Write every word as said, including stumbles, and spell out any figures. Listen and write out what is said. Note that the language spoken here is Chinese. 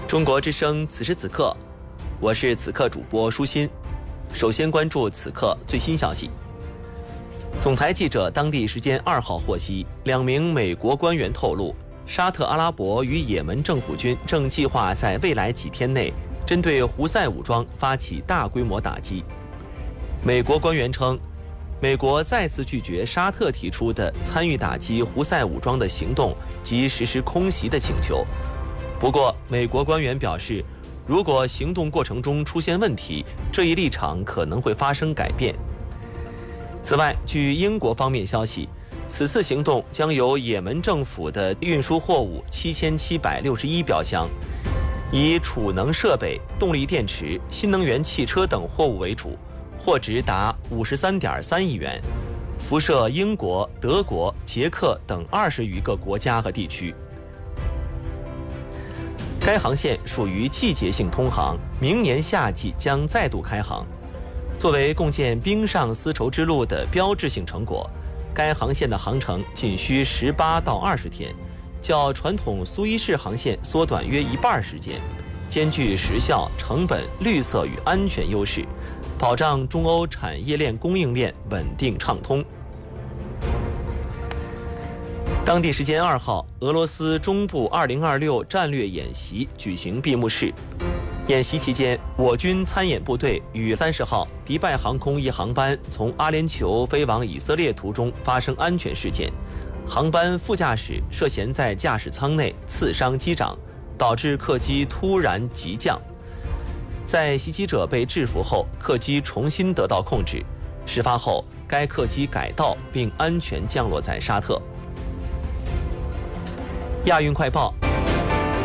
中国之声此时此刻，我是此刻主播舒心。首先关注此刻最新消息。总台记者当地时间二号获悉，两名美国官员透露，沙特阿拉伯与也门政府军正计划在未来几天内针对胡塞武装发起大规模打击。美国官员称，美国再次拒绝沙特提出的参与打击胡塞武装的行动及实施空袭的请求。不过，美国官员表示，如果行动过程中出现问题，这一立场可能会发生改变。此外，据英国方面消息，此次行动将由也门政府的运输货物七千七百六十一标箱，以储能设备、动力电池、新能源汽车等货物为主，货值达五十三点三亿元，辐射英国、德国、捷克等二十余个国家和地区。该航线属于季节性通航，明年夏季将再度开航。作为共建冰上丝绸之路的标志性成果，该航线的航程仅需十八到二十天，较传统苏伊士航线缩短约一半时间，兼具时效、成本、绿色与安全优势，保障中欧产业链供应链稳定畅通。当地时间二号，俄罗斯中部二零二六战略演习举行闭幕式。演习期间，我军参演部队与三十号迪拜航空一航班从阿联酋飞往以色列途中发生安全事件，航班副驾驶涉嫌在驾驶舱内刺伤机长，导致客机突然急降。在袭击者被制服后，客机重新得到控制。事发后，该客机改道并安全降落在沙特。亚运快报。